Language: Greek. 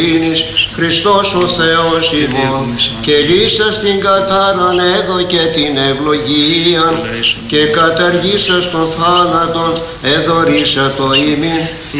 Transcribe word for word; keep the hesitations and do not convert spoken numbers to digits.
Χριστός ο Θεός ημών, και λύσας την κατάραν έδω και την ευλογίαν, και καταργήσας τον θάνατον εδωρήσα το ημίν.